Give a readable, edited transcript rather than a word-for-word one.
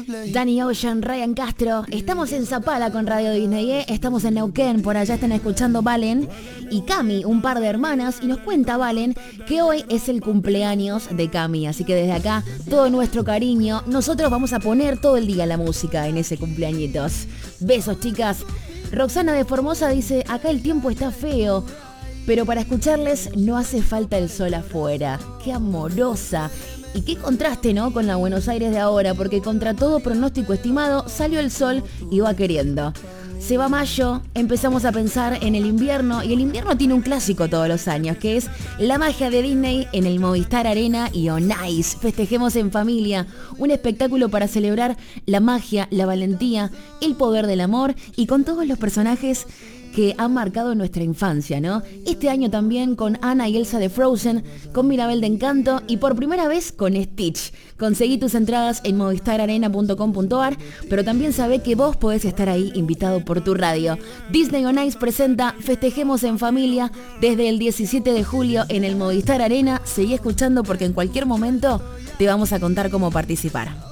Danny Ocean, Ryan Castro. Estamos en Zapala con Radio Disney, ¿eh? Estamos en Neuquén, por allá están escuchando Valen y Cami, un par de hermanas, y nos cuenta Valen que hoy es el cumpleaños de Cami, así que desde acá todo nuestro cariño. Nosotros vamos a poner todo el día la música en ese cumpleañitos. Besos, chicas. Roxana de Formosa dice, acá el tiempo está feo, pero para escucharles no hace falta el sol afuera. Qué amorosa. Y qué contraste, ¿no?, con la Buenos Aires de ahora, porque contra todo pronóstico estimado salió el sol y va queriendo. Se va mayo, empezamos a pensar en el invierno, y el invierno tiene un clásico todos los años, que es la magia de Disney en el Movistar Arena y On Ice. Festejemos en familia, un espectáculo para celebrar la magia, la valentía, el poder del amor y con todos los personajes que han marcado nuestra infancia, ¿no? Este año también con Anna y Elsa de Frozen, con Mirabel de Encanto y por primera vez con Stitch. Conseguí tus entradas en movistararena.com.ar, pero también sabé que vos podés estar ahí invitado por tu radio. Disney On Ice presenta Festejemos en Familia desde el 17 de julio en el Movistar Arena. Seguí escuchando porque en cualquier momento te vamos a contar cómo participar.